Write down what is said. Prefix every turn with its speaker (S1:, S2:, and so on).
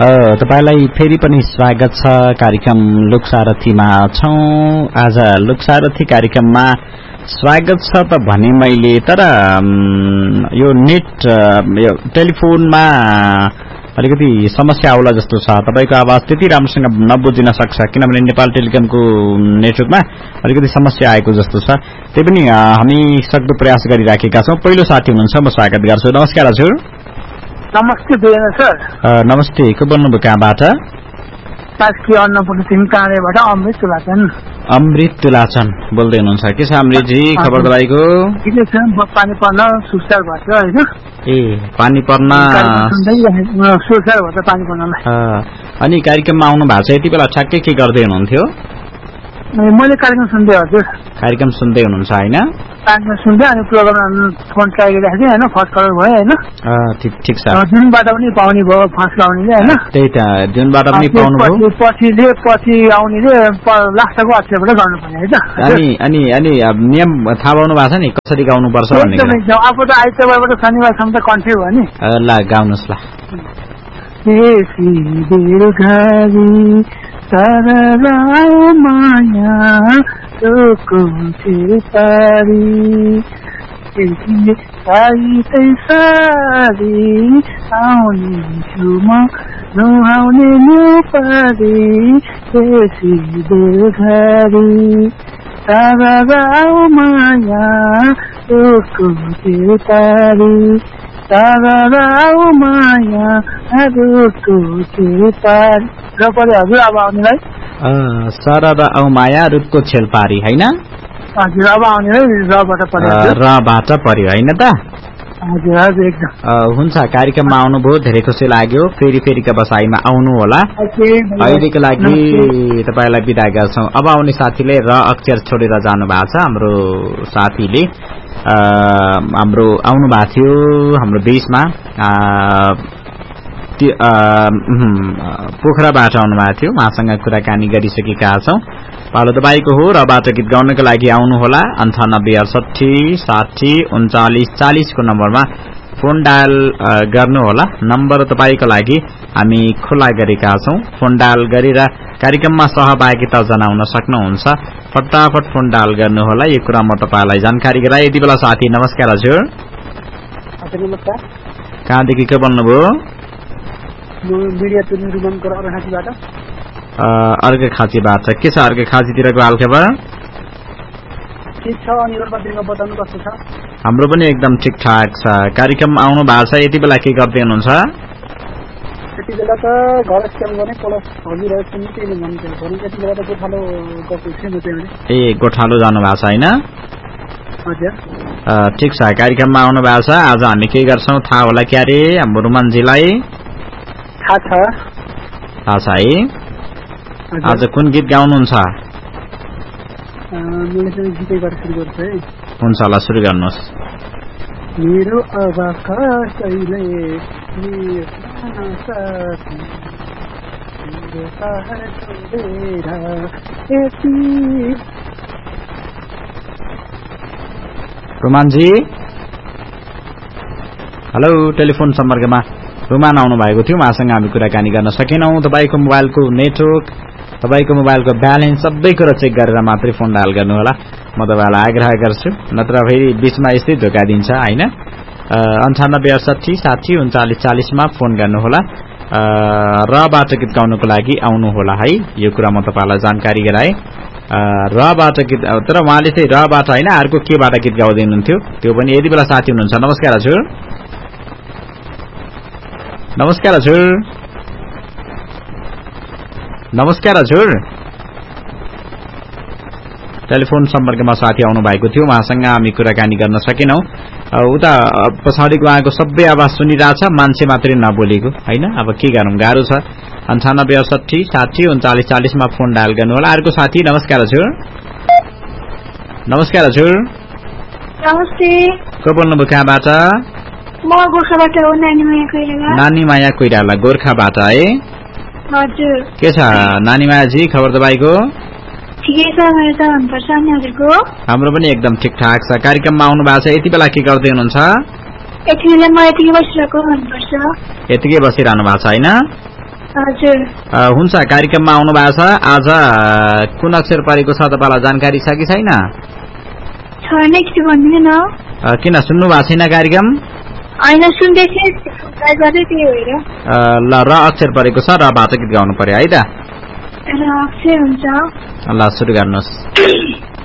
S1: तपाईलाई फेरि पनि स्वागत छ कार्यक्रम लोकसारथीमा छौं। आज लोकसारथी कार्यक्रममा स्वागत छ त भने मैले, तर यो नेट यो टेलिफोनमा अलिकति समस्या आउला जस्तो छ। तपाईको आवाज त्यति राम्रोसँग नबुझिन सक्छ किनभने नेपाल टेलिकमको नेटवर्कमा अलिकति समस्या आएको जस्तो छ। त्यही पनि हामी सक्दो प्रयास गरिराखेका छौं। पहिलो साथी हुनुहुन्छ, म स्वागत गर्छु। नमस्कार हजुर।
S2: नमस्ते देवेन्द्र सर।
S1: नमस्ते, को बोल्नुभयो कहाँबाट?
S2: कास्की अन्नपूर्ण सिमकाँडेबाट अमृत तुलाचन।
S1: अमृत तुलाचन बोल्दै हुनुहुन्छ। के छ अमृतजी, खबर तपाईँको?
S2: ठिकै छ, पानी पर्न सुसार भएछ हैन?
S1: ए पानी पर्न
S2: सुसार भएछ पानी पर्नलाई।
S1: अनि कार्यक्रममा आउनु भएको छ, यति बेला ठ्याक्कै के गर्दै हुनुहुन्थ्यो?
S2: मैले कार्यक्रम सुन्दै हजुर।
S1: कार्यक्रम सुन्दै हुनुहुन्छ हैन?
S2: कार्यक्रम सुन्दै अनि प्रोग्राम फोन ट्राई गरिरहेको थिएँ हैन, फर्स्ट कलर भयो हैन?
S1: ठिक छ।
S2: जुनबाट पनि पाउने भयो फर्स्ट आउनेले हैन?
S1: त्यही त, जुनबाट पनि पाउनु भयो।
S2: पछि आउनेले लास्टको अक्षरबाट गर्नु पर्ने है त।
S1: अनि नियम थाहा पाउनु भएको छ नि कसरी गाउनु पर्छ भन्ने?
S2: अब त आइतबारबाट शनिबारसम्म त कन्ट्री भयो नि।
S1: ल गाउनुस् ल।
S2: माया सारी आउने छुमा नुहाउने नुपारी बेसी बेलघरी सारा राव माया उसको चिरतारी सारा राव माया उसको चिरतारी र पऱ्यो हजुर। अब आउनेलाई
S1: सरदा औ माया रुखको छेलपारी हैन?
S2: हजुर, अब आउनेलाई रबाट पर्यो।
S1: रबाट पर्यो हैन त?
S2: हजुर हजुर एकदम।
S1: हुन्छ, कार्यक्रममा आउनुभयो, धेरै खुसी लाग्यो। फेरिका बसाइमा आउनु होला। अहिलेको लागि तपाईलाई बिदा गर्छौं। अब आउने साथीले र अक्षर छोडेर जानु भएको छ। हाम्रो साथीले हाम्रो आउनु भएको थियो हाम्रो देशमा पोखराबाट आउनुभएको थियो। उहाँसँग कुराकानी गरिसकेका छौं। पालो तपाईको हो। रबाट गीत गाउनको लागि आउनुहोला। 9868 60 39 40 को नम्बरमा फोन डायल गर्नुहोला। नम्बर तपाईको लागि हामी खुला गरेका छौं। फोन डायल गरेर कार्यक्रममा सहभागिता जनाउन सक्नुहुन्छ। फटाफट फोन डायल गर्नुहोला। यो कुरा म तपाईलाई जानकारी गराए। यति बेला साथी नमस्कार हजुर।
S2: नमस्कार।
S1: कहाँदेखि के बोल्नुभयो? अर्घे खाँचीबाट। के छ अर्घे खाँचीतिरको हालखबर? हाम्रो पनि एकदम ठिकठाक छ। कार्यक्रम आउनु भएको छ, यति बेला के गर्दै हुनुहुन्छ? ए गोठालो जानु भएको छ हैन? ठिक छ, कार्यक्रममा आउनु भएको छ। आज हामी के गर्छौं थाहा होला क्यारे हाम्रो रुमानजीलाई? थाहा छ है। आज कुन गीत गाउनुहुन्छ? हुन्छ ल, सुरु गर्नुहोस्।
S2: मेरो अबाकसैले
S1: रुमानजी हेलो, टेलिफोन सम्पर्कमा रुमान आउनु भएको थियो। उहाँसँग हामी कुराकानी गर्न सकेनौं। तपाईको मोबाइलको नेटवर्क, तपाईको मोबाइलको ब्यालेन्स सबै कुरा चेक गरेर मात्रै फोन डायल गर्नु होला। म तपाईलाई आग्रह गर्छु, नत्र फेरि बीचमा यस्तै धोका दिन्छ हैन? 9868 60 39 40 मा फोन गर्नु होला। रबाट गीत गाउनको लागि आउनु होला है। यो कुरा म तपाईलाई जानकारी गराए। रबाट गीत, तर उहाँले चाहिँ रबाट हैन अर्को केबाट गीत गाउँदै हुनुहुन्थ्यो। त्यो पनि यति बेला साथी हुनुहुन्छ। नमस्कार हजुर। नमस्कार हजुर। नमस्कार हजुर। टेलिफोन सम्पर्कमा साथी आउनु भएको थियो। उहाँसँग हामी कुराकानी गर्न सकेनौं। उता पछाडिको उहाँको सबै आवाज सुनिरहेछ, मान्छे मात्रै नबोलेको हैन? अब के गरौँ, गाह्रो छ। 9868 60 39 40 मा फोन डायल गर्नु होला। अर्को साथी नमस्कार हजुर। नमस्कार हजुर।
S3: नमस्ते।
S1: को बोल्नुभयो कहाँबाट?
S3: म गोर्खाबाट हो, नानीमाया कोइराला।
S1: नानीमाया कोइराला गोर्खाबाट है?
S3: हजुर।
S1: के छ नानीमायाजी, खबर तपाईको?
S3: ठिकै छ, मेरो त मनपर्छ। अनि हजुरको?
S1: हाम्रो पनि एकदम ठिकठाक छ। कार्यक्रममा आउनु भएको छ, यति बेला के गर्दै हुनुहुन्छ?
S3: यति बेला म यतिकै बसिरहेको मनपर्छ।
S1: यतिकै बसिरहनु भएको छ हैन?
S3: हजुर
S1: हुन्छ कार्यक्रममा आउनु भएको छ आज कुन अक्षर परेको छ तपाईलाई जानकारी छ कि छैन
S3: छैन के भन्दिनु न
S1: किन सुन्नु भएको छैन कार्यक्रम
S3: हैन सुन्दै थिएँ ट्राई गर्दै थिएँ भएर
S1: ल र अक्षर परेको छ र बाट गीत गाउनु पर्यो है त
S3: र अक्षर हुन्छ
S1: ल सुरु गर्नुहोस्